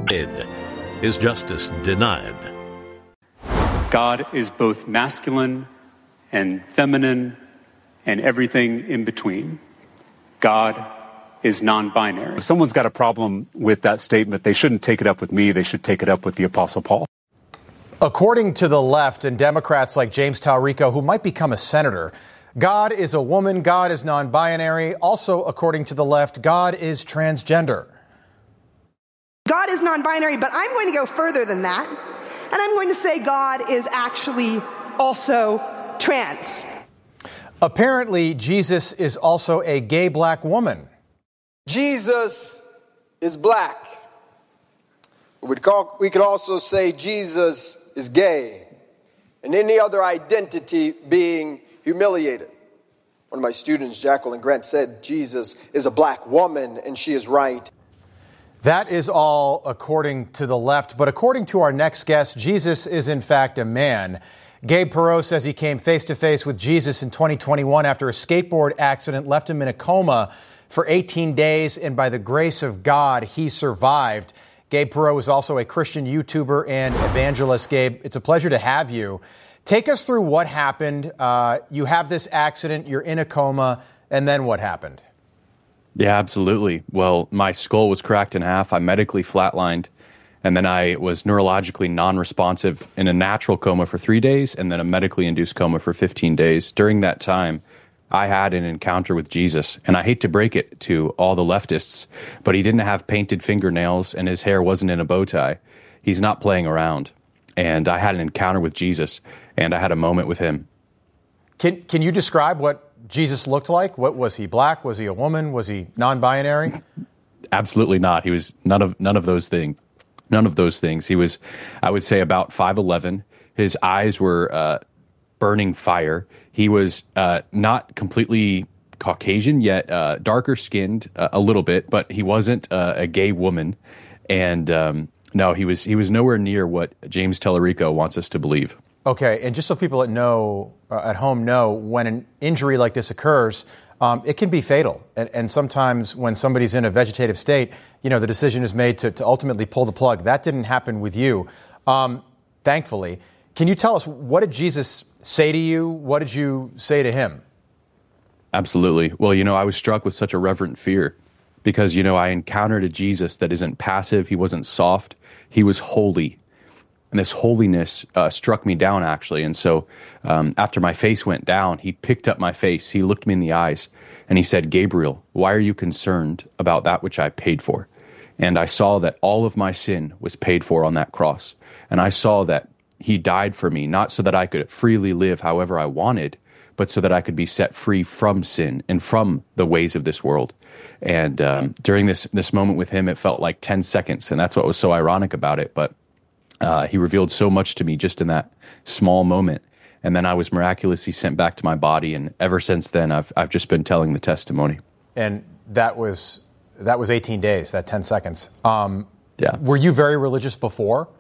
dead. His justice denied. God is both masculine and feminine and everything in between. God is non-binary. If someone's got a problem with that statement, they shouldn't take it up with me. They should take it up with the Apostle Paul. According to the left and Democrats like James Talrico, who might become a senator, God is a woman, God is non-binary. Also, according to the left, God is transgender. God is non-binary, but I'm going to go further than that. And I'm going to say God is actually also trans. Apparently, Jesus is also a gay black woman. Jesus is black. We could also say Jesus is gay, and any other identity being humiliated. One of my students, Jacqueline Grant, said Jesus is a black woman, and she is right. That is all according to the left. But according to our next guest, Jesus is in fact a man. Gabe Perreault says he came face-to-face with Jesus in 2021 after a skateboard accident left him in a coma for 18 days, and by the grace of God, he survived. Gabe Perreault is also a Christian YouTuber and evangelist. Gabe, it's a pleasure to have you. Take us through what happened. You have this accident, you're in a coma, and then what happened? Yeah, absolutely. Well, my skull was cracked in half. I medically flatlined, and then I was neurologically non-responsive in a natural coma for 3 days, and then a medically induced coma for 15 days. During that time, I had an encounter with Jesus, and I hate to break it to all the leftists, but he didn't have painted fingernails and his hair wasn't in a bow tie. He's not playing around. And I had an encounter with Jesus, and I had a moment with him. Can you describe what Jesus looked like? What was he, black? Was he a woman? Was he non-binary? Absolutely not. He was none of those things. None of those things. He was, I would say, about 5'11". His eyes were burning fire. He was not completely Caucasian, yet darker skinned a little bit, but he wasn't a gay woman. And no, he was nowhere near what James Talrico wants us to believe. Okay, and just so people that know at home know, when an injury like this occurs, it can be fatal. And sometimes when somebody's in a vegetative state, the decision is made to ultimately pull the plug. That didn't happen with you, thankfully. Can you tell us, what did Jesus say to you? What did you say to him? Absolutely. Well, I was struck with such a reverent fear because, I encountered a Jesus that isn't passive. He wasn't soft. He was holy. And this holiness struck me down, actually. And so after my face went down, he picked up my face. He looked me in the eyes and he said, "Gabriel, why are you concerned about that which I paid for?" And I saw that all of my sin was paid for on that cross. And I saw that he died for me, not so that I could freely live however I wanted, but so that I could be set free from sin and from the ways of this world. And during this moment with him, it felt like 10 seconds. And that's what was so ironic about it. But he revealed so much to me just in that small moment. And then I was miraculously sent back to my body. And ever since then, I've just been telling the testimony. And that was 18 days, that 10 seconds. Yeah. Were you very religious before?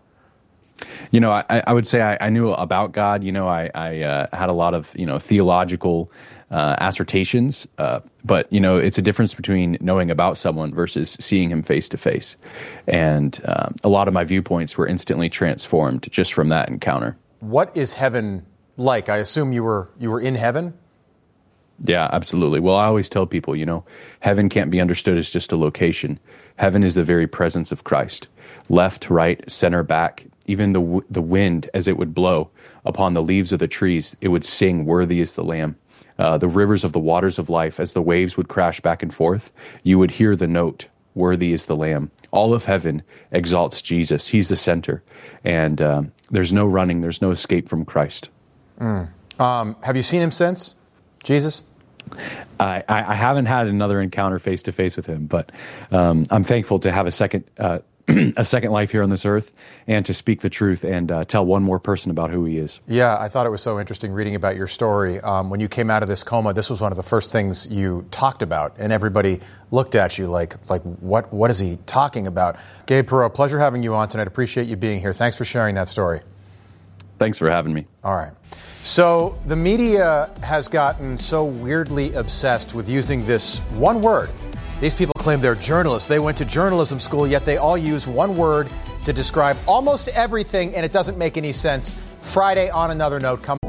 I would say I knew about God. I had a lot of, theological assertions. But, it's a difference between knowing about someone versus seeing him face to face. And a lot of my viewpoints were instantly transformed just from that encounter. What is heaven like? I assume you were in heaven? Yeah, absolutely. Well, I always tell people, heaven can't be understood as just a location. Heaven is the very presence of Christ. Left, right, center, back, even the wind as it would blow upon the leaves of the trees, it would sing, "Worthy is the Lamb." The rivers of the waters of life, as the waves would crash back and forth, you would hear the note, "Worthy is the Lamb." All of heaven exalts Jesus. He's the center. And there's no running, there's no escape from Christ. Have you seen him since, Jesus? I haven't had another encounter face-to-face with him, but I'm thankful to have a second life here on this earth and to speak the truth and tell one more person about who he is. Yeah, I thought it was so interesting reading about your story. When you came out of this coma, this was one of the first things you talked about, and everybody looked at you like what is he talking about? Gabe Perreault, pleasure having you on tonight. Appreciate you being here. Thanks for sharing that story. Thanks for having me. All right. So the media has gotten so weirdly obsessed with using this one word, These people claim they're journalists. They went to journalism school, yet they all use one word to describe almost everything, and it doesn't make any sense. Friday, on another note, come